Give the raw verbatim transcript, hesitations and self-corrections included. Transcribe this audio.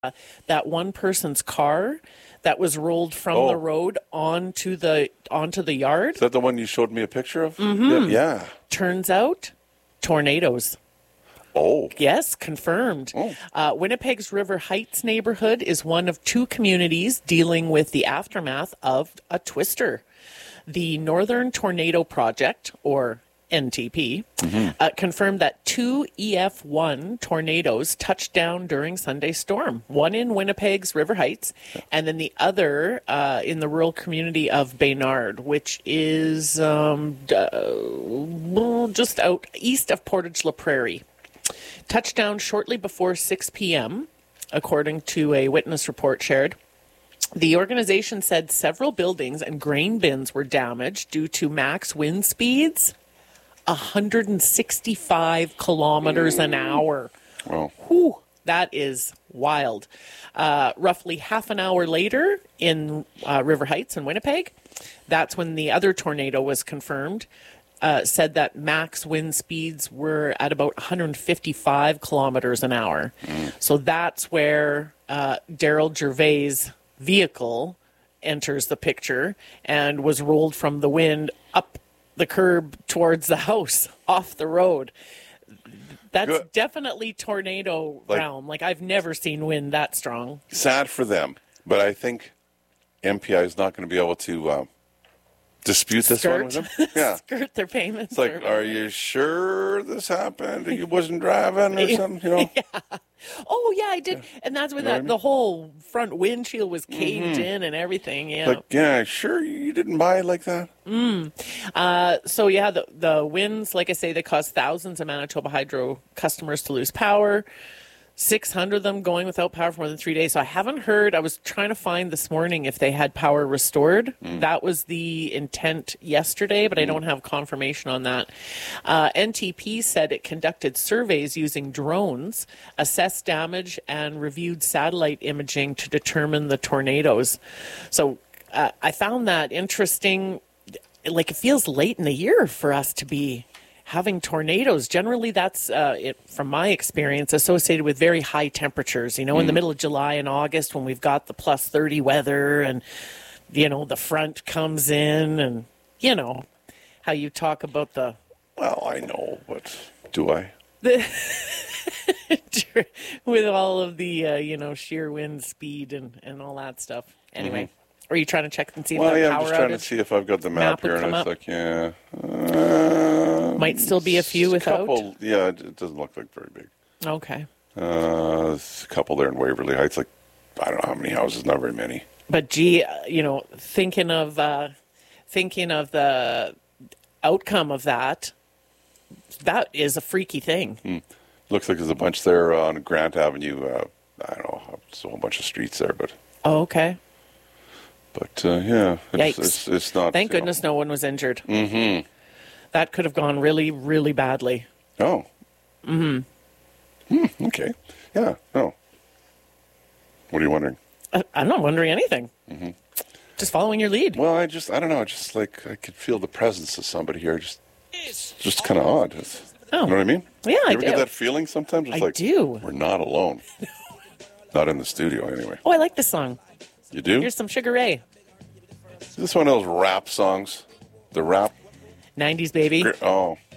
that one person's car that was rolled from Oh. the road onto the onto the yard. Is that the one you showed me a picture of? Mm-hmm. Yeah. yeah. Turns out, tornadoes. Oh. Yes, confirmed. Oh. Uh, Winnipeg's River Heights neighborhood is one of two communities dealing with the aftermath of a twister. The Northern Tornado Project, or N T P, mm-hmm. uh, confirmed that two E F one tornadoes touched down during Sunday's storm. One in Winnipeg's River Heights, and then the other uh, in the rural community of Baynard, which is um, uh, just out east of Portage la Prairie. Touchdown shortly before six p.m., according to a witness report shared. The organization said several buildings and grain bins were damaged due to max wind speeds, one hundred sixty-five kilometers an hour. Wow. Whew, that is wild. Uh, roughly half an hour later in uh, River Heights in Winnipeg, that's when the other tornado was confirmed. Uh, said that max wind speeds were at about one hundred fifty-five kilometers an hour. Mm. So that's where uh, Daryl Gervais' vehicle enters the picture and was rolled from the wind up the curb towards the house, off the road. That's Good. Definitely tornado like, realm. Like, I've never seen wind that strong. Sad for them, but I think M P I is not going to be able to... Um, dispute this Skirt. one with them? Yeah. Skirt their payments. It's like, are you sure this happened? You wasn't driving or something, you know? Yeah. Oh, yeah, I did. Yeah. And that's when you know that, I mean? the whole front windshield was caved mm-hmm. in and everything. Yeah. Like, yeah, sure you didn't buy it like that? Mm. Uh, so, yeah, the, the winds, like I say, they caused thousands of Manitoba Hydro customers to lose power. six hundred of them going without power for more than three days. So I haven't heard. I was trying to find this morning if they had power restored. Mm. That was the intent yesterday, but mm. I don't have confirmation on that. Uh, N T P said it conducted surveys using drones, assessed damage, and reviewed satellite imaging to determine the tornadoes. So uh, I found that interesting. Like, it feels late in the year for us to be having tornadoes. Generally, that's, uh, it, from my experience, associated with very high temperatures. You know, mm. in the middle of July and August when we've got the plus thirty weather and, you know, the front comes in and, you know, how you talk about the... Well, I know, but do I? The with all of the, uh, you know, sheer wind speed and, and all that stuff. Anyway. Mm-hmm. Are you trying to check and see well, if yeah, power I'm just trying outage to see if I've got the map, map here, and it's up? like, yeah. Uh, Might still be a few without? Couple, yeah, it, it doesn't look like very big. Okay. Uh, there's a couple there in Waverly Heights, like, I don't know how many houses, not very many. But, gee, uh, you know, thinking of, uh, thinking of the outcome of that, that is a freaky thing. Hmm. Looks like there's a bunch there on Grant Avenue. Uh, I don't know, it's a whole bunch of streets there, but... Oh, okay. But, uh, yeah, it's, Yikes. it's, it's not... Thank goodness know. no one was injured. Mm-hmm. That could have gone really, really badly. Oh. Mm-hmm. Hmm, okay. Yeah, no. What are you wondering? I, I'm not wondering anything. Mm-hmm. Just following your lead. Well, I just, I don't know, just like, I could feel the presence of somebody here. Just, it's just kind of odd. It's, oh. You know what I mean? Yeah, you I ever do. get that feeling sometimes? It's I like, do. We're not alone. Not in the studio, anyway. Oh, I like this song. You do? Here's some Sugar Ray. Is this one of those rap songs? The rap? nineties baby. Oh.